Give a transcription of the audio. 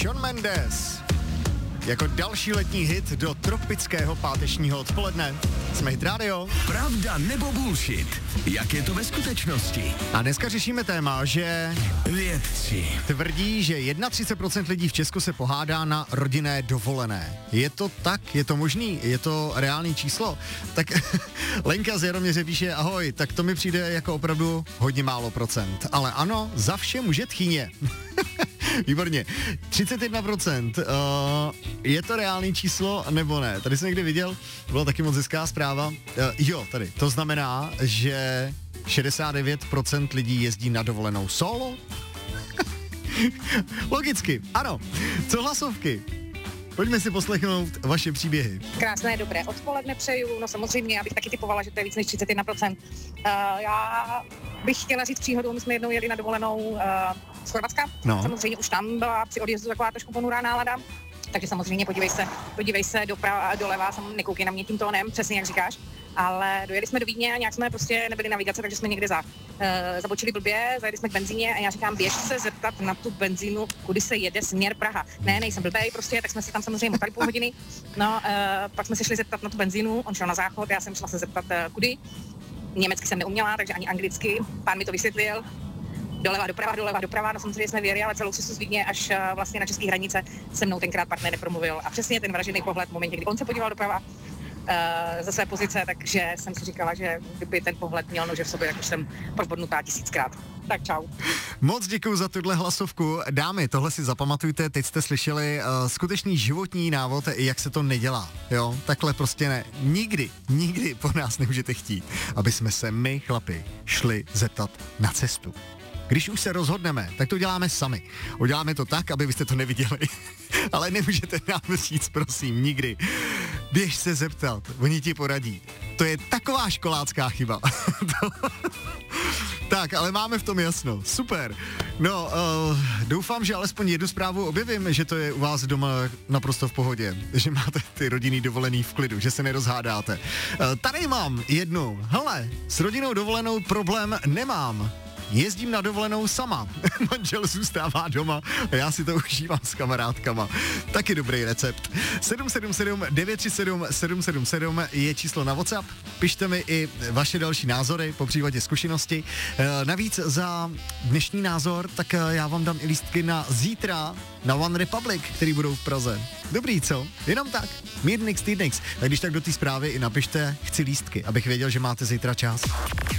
Shawn Mendes. Jako další letní hit do tropického pátečního odpoledne. Jsme Hit Radio. Pravda nebo bullshit? Jak je to ve skutečnosti? A dneska řešíme téma, že vědci tvrdí, že 31% lidí v Česku se pohádá na rodinné dovolené. Je to tak? Je to možný? Je to reálný číslo? Tak Lenka z Jaroměře píše, ahoj, tak to mi přijde jako opravdu hodně málo procent. Ale ano, za vše může tchýně. Výborně. 31%. Je to reálný číslo nebo ne? Tady jsem někdy viděl, byla taky moc hezká zpráva. Jo, tady. To znamená, že 69% lidí jezdí na dovolenou solo? Logicky, ano. Co hlasovky? Pojďme si poslechnout vaše příběhy. Krásné, dobré odpoledne přeju. No samozřejmě, já bych taky typovala, že to je víc než 31%. Já bych chtěla říct příhodu, my jsme jednou jeli na dovolenou z Chorvatska. No. Samozřejmě už tam byla při odjezdu taková trošku ponurá nálada. Takže samozřejmě podívej se doleva, nekoukej na mě tím tónem, přesně jak říkáš. Ale dojeli jsme do Vídně a nějak jsme prostě nebyli navigace, takže jsme někde zabočili blbě, zajeli jsme k benzíně a já říkám, běž se zeptat na tu benzínu, kudy se jede směr Praha. Ne, nejsem blbej prostě, tak jsme si tam samozřejmě motali půl hodiny. No, pak jsme se šli zeptat na tu benzínu, on šel na záchod, já jsem šla se zeptat kudy. Německy jsem neuměla, takže ani anglicky, pán mi to vysvětlil. Doleva, doprava, no samozřejmě jsme věděli, ale celou cestu z Vídně až vlastně na české hranice se mnou tenkrát partner nepromluvil. A přesně ten vražený pohled v momentě, kdy on se podíval doprava ze své pozice, takže jsem si říkala, že kdyby ten pohled měl nože v sobě, tak už jsem probodnutá 1000krát. Tak čau. Moc děkuju za tuhle hlasovku. Dámy, tohle si zapamatujte, teď jste slyšeli skutečný životní návod, jak se to nedělá. Jo, takhle prostě ne. Nikdy po nás nemůžete chtít, aby jsme se my, chlapi, šli zeptat na cestu. Když už se rozhodneme, tak to děláme sami. Uděláme to tak, aby byste to neviděli. Ale nemůžete nám říct, prosím, nikdy. Běž se zeptat, oni ti poradí. To je taková školácká chyba. Tak, ale máme v tom jasno. Super. No, doufám, že alespoň jednu zprávu objevím, že to je u vás doma naprosto v pohodě. Že máte ty rodinný dovolený v klidu, že se nerozhádáte. Tady mám jednu. Hele, s rodinou dovolenou problém nemám. Jezdím na dovolenou sama. Manžel zůstává doma a já si to užívám s kamarádkama. Taky dobrý recept. 777 937 777 je číslo na WhatsApp. Pište mi i vaše další názory, popřípadě zkušenosti. Navíc za dnešní názor, tak já vám dám i lístky na zítra na One Republic, který budou v Praze. Dobrý, co? Jenom tak. Mírnix, týdnix. Tak když tak do té zprávy i napište, chci lístky, abych věděl, že máte zítra čas.